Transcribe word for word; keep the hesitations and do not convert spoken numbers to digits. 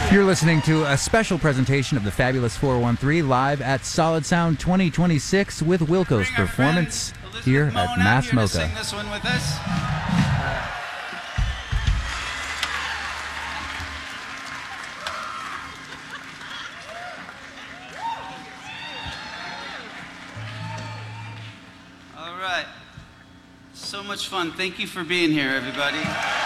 You're listening to a special presentation of the Fabulous four one three live at Solid Sound twenty twenty-six with Wilco's Performance here at Mass Mocha. Sing this one with us. All right. So much fun. Thank you for being here, everybody.